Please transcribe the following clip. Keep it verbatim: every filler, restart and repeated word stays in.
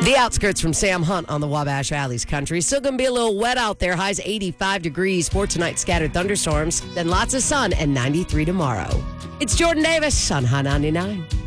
The outskirts from Sam Hunt on the Wabash Alley's country. Still going to be a little wet out there. Highs eighty-five degrees for tonight. Scattered thunderstorms. Then lots of sun and ninety-three tomorrow. It's Jordan Davis on High ninety-nine.